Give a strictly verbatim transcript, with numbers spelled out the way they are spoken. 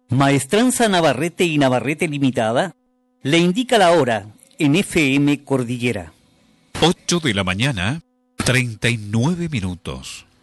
Maestranza Navarrete y Navarrete Limitada le indica la hora en F M Cordillera. ocho de la mañana, treinta y nueve minutos.